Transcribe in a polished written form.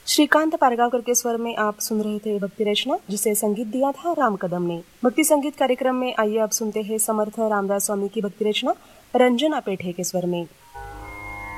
श्रीकांत पारगांवकर के स्वर में आप सुन रहे थे भक्ति रचना, जिसे संगीत दिया था राम कदम ने। भक्ति संगीत कार्यक्रम में आइए आप सुनते हैं समर्थ रामदास स्वामी की भक्ति रचना रंजना पेठे के स्वर में।